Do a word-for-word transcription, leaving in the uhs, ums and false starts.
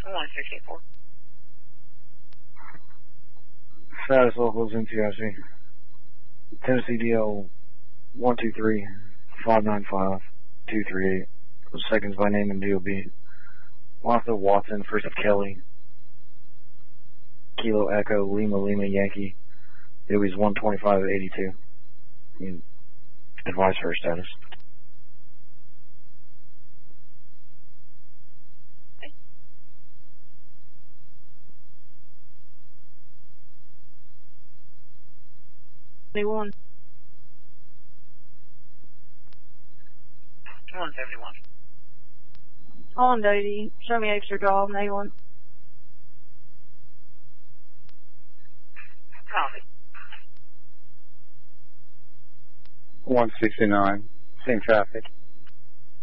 one sixty-four. Status locals N C I C. Tennessee D L one two three five nine five two three eight. Seconds by name and D O B. Martha Watson, first of Kelly. Kilo Echo Lima Lima Yankee. It was one twenty-five eighty-two. You advise her status. One. one seventy-one. On duty. Show me extra draw, May one. Copy. one sixty-nine. Same traffic.